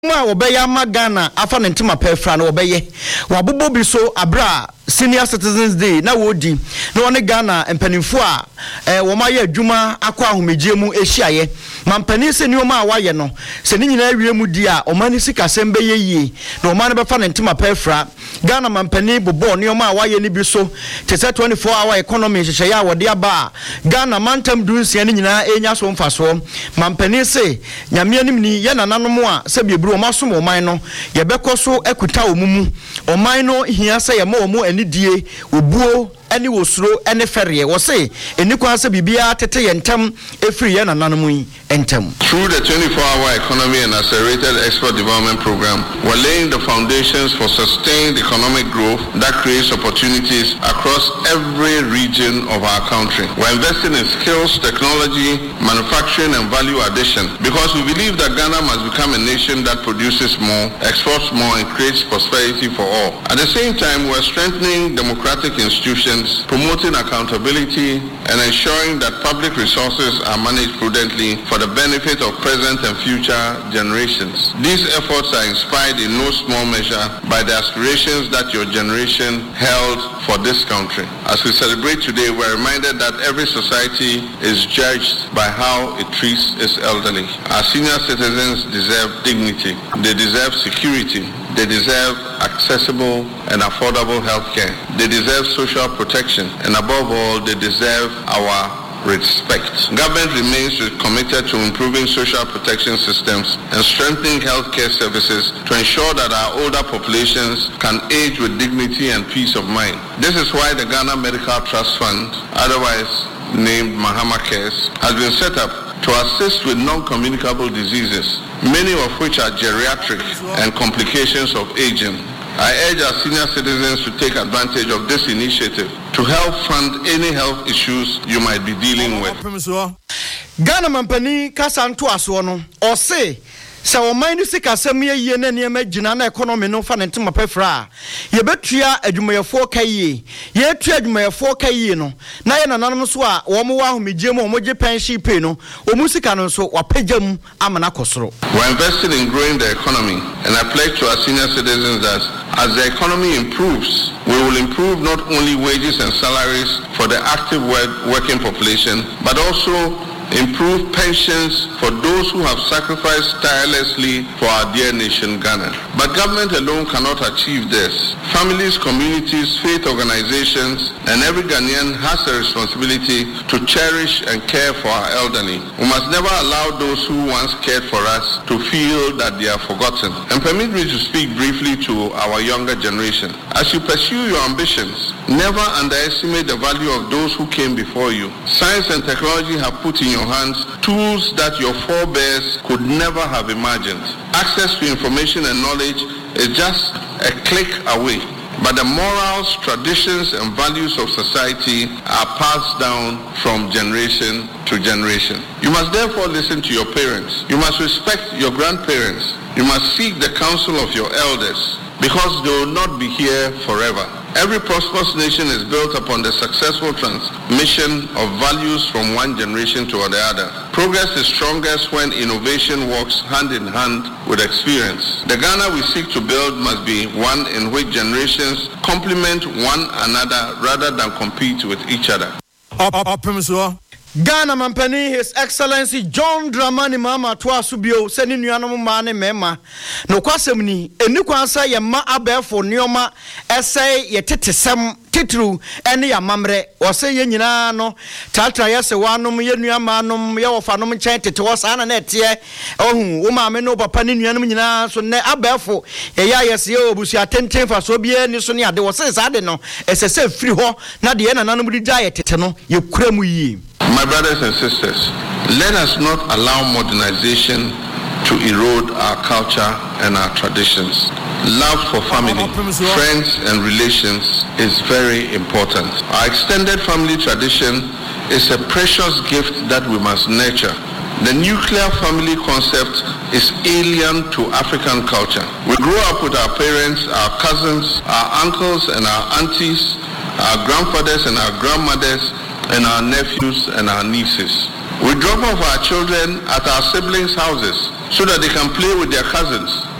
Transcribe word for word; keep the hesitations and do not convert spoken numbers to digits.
ma obeya magana afa ntima pefra na obeye wabobo bi so abra Senior Citizens Day na wodi na woni Ghana empanimfo a eh wo ma ye adwuma akwa ahomegye mu ehyiaye mampani se ni o ma waye no se ni nyina awie mu di a o ma ni sika sembe ye yie na o ma ne befa ntima pefra Ghana mampani bobo ni o ma waye ni bi so te se twenty-four hour economy hyehyɛ ya wode aba Ghana mantam dunsia ni nyina enya so mfaso mampani se nyame anim ni ye nananom a se biebru o ma so mo man no ye bekoso ekuta omumu o man no hia se ye ma o mu die obuo ani wosuro ene ferye wo se eni kwa se bibia tete yentam efiri ye nananom yi entam. Through the twenty-four hour economy and accelerated export development program, we're laying the foundations for sustained economic growth that creates opportunities across every region of our country. We're investing in skills, technology, manufacturing and value addition because we believe that Ghana must become a nation that produces more, exports more and creates prosperity for all. At the same time, we're strengthening democratic institutions, promoting accountability and ensuring that public resources are managed prudently for the benefit of present and future generations. These efforts are inspired in no small measure by the aspirations that your generation held for this country. As we celebrate today, we're reminded that every society is judged by how it treats its elderly. Our senior citizens deserve dignity. They deserve security. They deserve accessible and affordable health care. They deserve social protection. And above all, they deserve our respect. Government remains committed to improving social protection systems and strengthening healthcare services to ensure that our older populations can age with dignity and peace of mind. This is why the Ghana Medical Trust Fund, otherwise named Mahama Cares, has been set up to assist with non-communicable diseases, many of which are geriatric and complications of aging. I urge our senior citizens to take advantage of this initiative to help fund any health issues you might be dealing with. Ghana mampani kasanto aso no o se se o man ni sika sem ye ye na ne ma gina na economy no fa ntima pefra ye betua adwumayefo kaye ye tua adwumayefo kaye no na ye nananom so a wo mo wa ahomegye mu o mo ge pension pay no o mu sika no so wapagam amana kosoro. We're investing in growing the economy and I pledge to our senior citizens that as the economy improves, we will improve not only wages and salaries for the active work, working population, but also improve pensions for those who have sacrificed tirelessly for our dear nation Ghana. But government alone cannot achieve this. Families, communities, faith organizations, and every Ghanaian has a responsibility to cherish and care for our elderly. We must never allow those who once cared for us to feel that they are forgotten. And permit me to speak briefly to our younger generation. As you pursue your ambitions, never underestimate the value of those who came before you. Science and technology have put in your hands tools that your forebears could never have imagined. Access to information and knowledge is just a click away. But the morals, traditions, and values of society are passed down from generation to generation. You must therefore listen to your parents. You must respect your grandparents. You must seek the counsel of your elders because they will not be here forever. Every prosperous nation is built upon the successful transmission of values from one generation to the other. Progress is strongest when innovation works hand in hand with experience. The Ghana we seek to build must be one in which generations complement one another rather than compete with each other. Ghana mampani His Excellency John Dramani Mahama Twasubio seni nuanom ma ne mema no kwasem ni eni kwansa ye ma abefo neoma ese ye tetesem titru ene ya mamre wose ye nyina no tatra yese wanom ye nuamanom ye wofanom nchen tete wosana na etie ohun wo maame no papa ne nuanom nyina so ne abefo ye ya yese ye obusu atenten fa so bie ni so ne ade wose sa ade no esese firi ho na de ye nananom di ja ye tete no ye kuremu yi. My brothers and sisters, let us not allow modernization to erode our culture and our traditions. Love for family, friends and relations is very important. Our extended family tradition is a precious gift that we must nurture. The nuclear family concept is alien to African culture. We grow up with our parents, our cousins, our uncles and our aunties, our grandfathers and our grandmothers, and our nephews and our nieces. We drop off our children at our siblings' houses so that they can play with their cousins.